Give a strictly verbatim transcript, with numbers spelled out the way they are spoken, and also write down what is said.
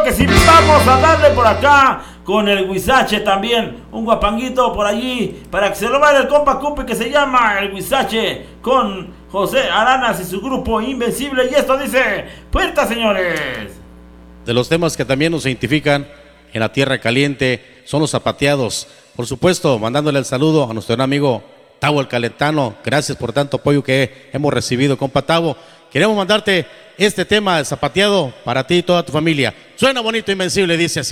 que sí, vamos a darle por acá con el Huizache también. Un guapanguito por allí para que se lo vaya el compa Cupi, que se llama el Huizache, con José Aranas y su grupo Invencible. Y esto dice: puerta, señores. De los temas que también nos identifican en la tierra caliente son los zapateados. Por supuesto, mandándole el saludo a nuestro gran amigo Tavo el Calentano. Gracias por tanto apoyo que hemos recibido, compa Tavo. Queremos mandarte este tema, el zapateado, para ti y toda tu familia. Suena bonito, Invencible, dice así.